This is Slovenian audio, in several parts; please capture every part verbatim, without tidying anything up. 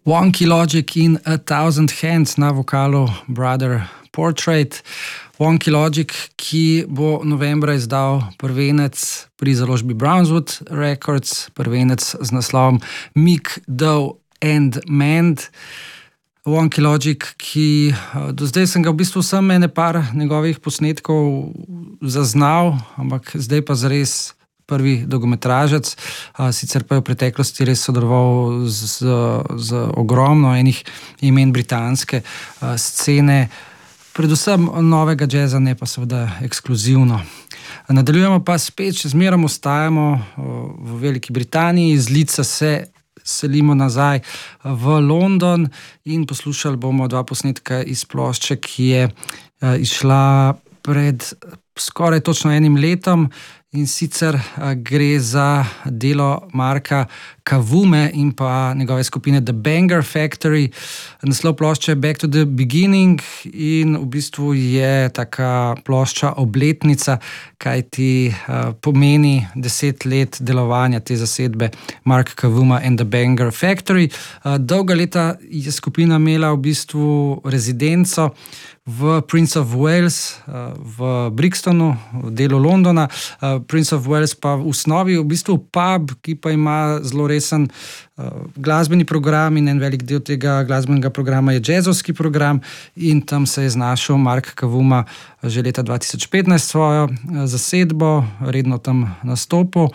Wonky Logic in A Thousand Hands na vokalu Brother Portrait. Wonky Logic, ki bo novembra izdal prvenec pri založbi Brownswood Records, prvenec z naslovom Mick, Doe and Mand. Wonky Logic, ki do zdaj sem ga v bistvu sem ene par njegovih posnetkov zaznal, ampak zdaj pa zares prvi dolgometražec, sicer pa je v preteklosti res sodeloval z, z ogromno enih imen britanske scene, predvsem novega džeza, ne pa seveda ekskluzivno. Nadaljujemo pa spet, še zmerom ostajamo v Veliki Britaniji, iz Leedsa se selimo nazaj v London in poslušali bomo dva posnetka iz plošče, ki je izšla pred skoraj točno enim letom. In sicer gre za delo Marka Kavume in pa njegove skupine The Banger Factory. Naslov plošče Back to the Beginning in v bistvu je taka plošča obletnica, kaj ti uh, pomeni deset let delovanja te zasedbe Mark Kavuma and The Banger Factory. Uh, dolga leta je skupina imela v bistvu rezidenco v Prince of Wales v Brixtonu, v delu Londona. Prince of Wales pa v osnovi v bistvu pub, ki pa ima zelo resen glasbeni program in en velik del tega glasbenega programa je jazzovski program in tam se je znašel Mark Kavuma že leta dva tisoč petnajst svojo zasedbo, redno tam nastopil.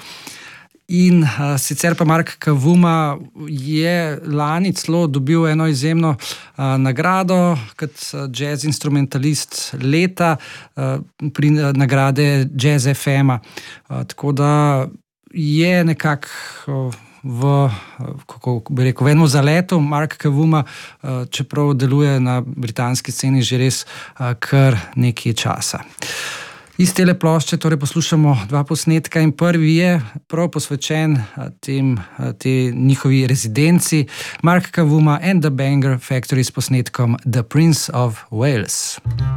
In uh, sicer pa Mark Kavuma je lani celo dobil eno izjemno uh, nagrado kot uh, jazz instrumentalist leta uh, pri uh, nagrade Jazz F M-a. Uh, tako da je nekako uh, v, uh, kako bi rekel, v enem zaletu Mark Kavuma, uh, čeprav deluje na britanski sceni že res uh, kar nekaj časa. Iz tele plošče torej poslušamo dva posnetka in prvi je prav posvečen tem, te njihovi rezidenci Mark Kavuma and The Banger Factory s posnetkom The Prince of Wales.